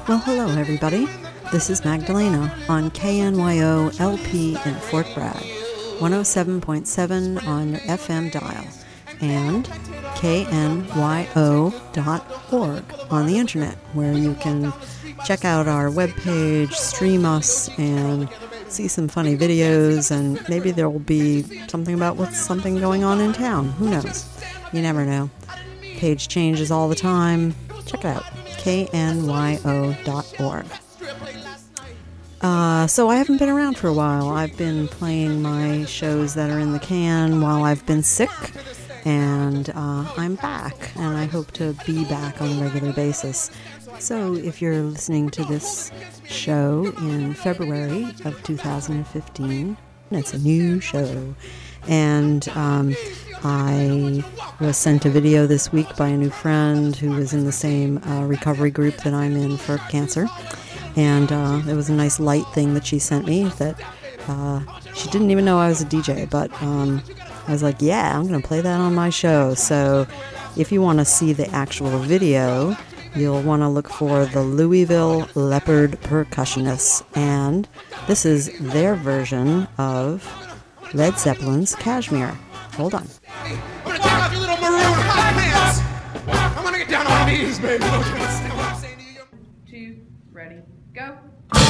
Well, hello, everybody. This is Magdalena on KNYO LP in Fort Bragg, 107.7 on your FM dial, and knyo.org on the internet, where you can check out our webpage, stream us, and see some funny videos, and maybe there will be something about what's something going on in town. Who knows? You never know. Page changes all the time. Check it out. knyo.org. So I haven't been around for a while. I've been playing my shows that are in the can while I've been sick, and I'm back, and I hope to be back on a regular basis. So if you're listening to this show in February of 2015, it's a new show, and I was sent a video this week by a new friend who was in the same recovery group that I'm in for cancer. And it was a nice light thing that she sent me that she didn't even know I was a DJ. But I was like, yeah, I'm going to play that on my show. So if you want to see the actual video, you'll want to look for the Louisville Leopard Percussionists. And this is their version of Led Zeppelin's Kashmir. Hold on. I'm gonna take off your little maroon high pants. I'm gonna get down on my knees, baby. Don't you understand what I'm saying to you? 2, ready, go.